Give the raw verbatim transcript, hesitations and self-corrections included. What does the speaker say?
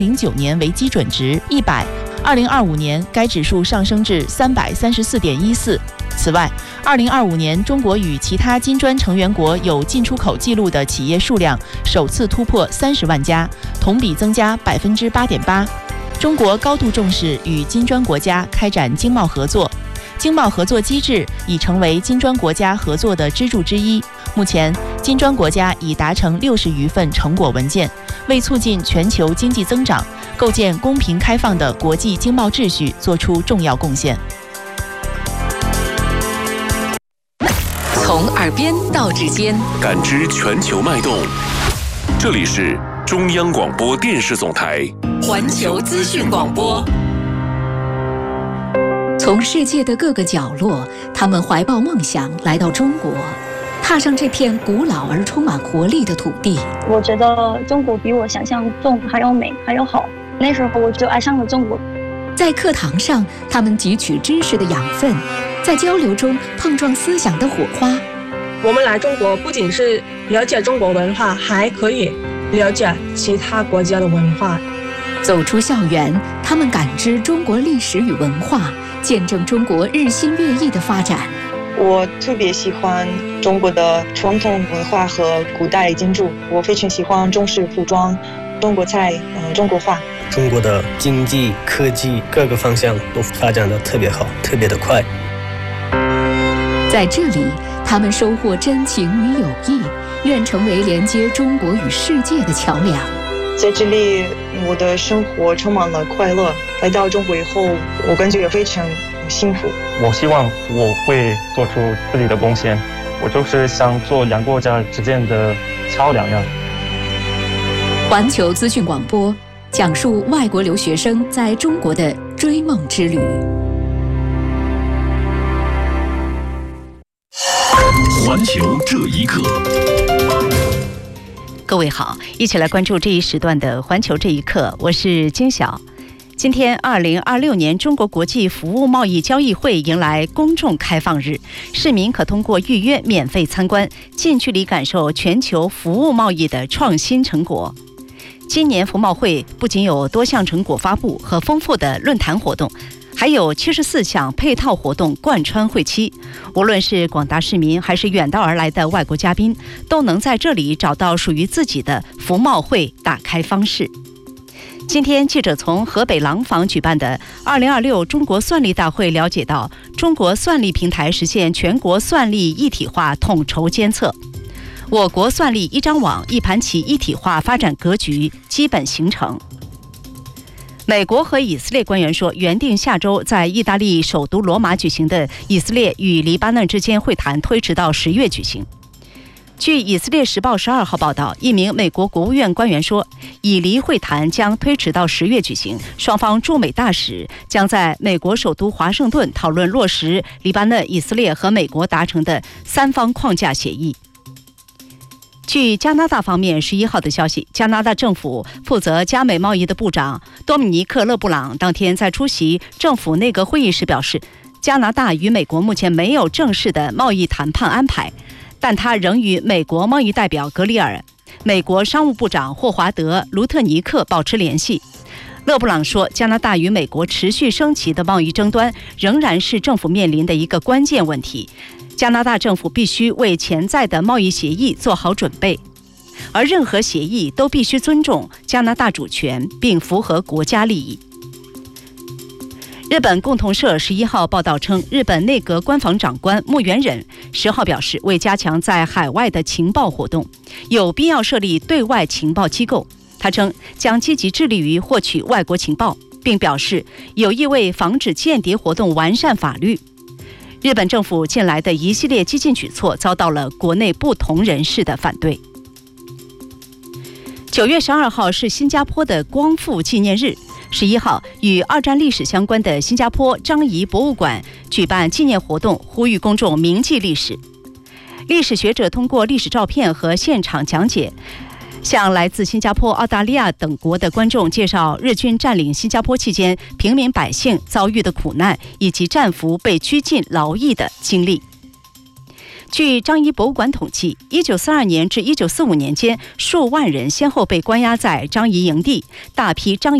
零九年为基准值一百，二零二五年该指数上升至三百三十四点一四。此外，二零二五年中国与其他金砖成员国有进出口记录的企业数量首次突破三十万家，同比增加百分之八点八。中国高度重视与金砖国家开展经贸合作，经贸合作机制已成为金砖国家合作的支柱之一。目前，金砖国家已达成六十余份成果文件，为促进全球经济增长、构建公平开放的国际经贸秩序做出重要贡献。 从耳边到指尖， 感知全球脉动。这里是中央广播电视总台环球资讯广播。从世界的各个角落，他们怀抱梦想来到中国，踏上这片古老而充满活力的土地。 我觉得中国比我想象中还要美，还要好。那时候我就爱上了中国。 在课堂上，他们汲取知识的养分，在交流中碰撞思想的火花。 我们来中国不仅是了解中国文化，还可以了解其他国家的文化。 走出校园，他们感知中国历史与文化，见证中国日新月异的发展。 我特别喜欢中国的传统文化和古代建筑，我非常喜欢中式服装、中国菜、嗯，中国画。 中国的经济、科技各个方向都发展得特别好，特别的快。 在这里，他们收获真情与友谊，愿成为连接中国与世界的桥梁。 在这里，我的生活充满了快乐。来到中国以后，我感觉也非常幸福。 我希望我会做出自己的贡献，我就是想做两国家之间的桥梁呀。 环球资讯广播讲述外国留学生在中国的追梦之旅。 环球这一刻， 各位好，一起来关注这一时段的环球这一刻，我是金晓。今天二零二六年中国国际服务贸易交易会迎来公众开放日，市民可通过预约免费参观，近距离感受全球服务贸易的创新成果。今年服贸会不仅有多项成果发布和丰富的论坛活动，还有七十四项配套活动贯穿会期。无论是广大市民还是远道而来的外国嘉宾，都能在这里找到属于自己的服贸会打开方式。今天记者从河北廊坊举办的二零二六中国算力大会了解到，中国算力平台实现全国算力一体化统筹监测，我国算力一张网一盘棋一体化发展格局基本形成。美国和以色列官员说，原定下周在意大利首都罗马举行的以色列与黎巴嫩之间会谈推迟到十月举行。据以色列时报十二号报道，一名美国国务院官员说，以黎会谈将推迟到十月举行，双方驻美大使将在美国首都华盛顿讨论落实黎巴嫩、以色列和美国达成的三方框架协议。据加拿大方面十一号的消息，加拿大政府负责加美贸易的部长多米尼克·勒布朗当天在出席政府内阁会议时表示，加拿大与美国目前没有正式的贸易谈判安排，但他仍与美国贸易代表格里尔、美国商务部长霍华德·卢特尼克保持联系。勒布朗说，加拿大与美国持续升级的贸易争端仍然是政府面临的一个关键问题，加拿大政府必须为潜在的贸易协议做好准备，而任何协议都必须尊重加拿大主权并符合国家利益。日本共同社十一号报道称，日本内阁官房长官木原忍十号表示，为加强在海外的情报活动，有必要设立对外情报机构。他称将积极致力于获取外国情报，并表示有意为防止间谍活动完善法律。日本政府近来的一系列激进举措遭到了国内不同人士的反对。九月十二号是新加坡的光复纪念日。十一号，与二战历史相关的新加坡樟宜博物馆举办纪念活动，呼吁公众铭记历史。历史学者通过历史照片和现场讲解，向来自新加坡、澳大利亚等国的观众介绍日军占领新加坡期间平民百姓遭遇的苦难，以及战俘被拘禁劳役的经历。 据张仪博物馆统计，一九四二年至一九四五年间，数万人先后被关押在张仪营地，大批张仪